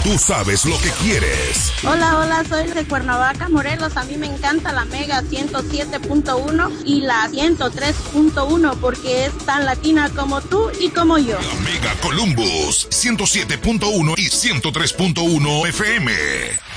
Tú sabes lo que quieres. Hola, soy de Cuernavaca, Morelos. A mí me encanta la Mega 107.1 y la 103.1 porque es tan latina como tú y como yo. La Mega Columbus 107.1 y 103.1 FM.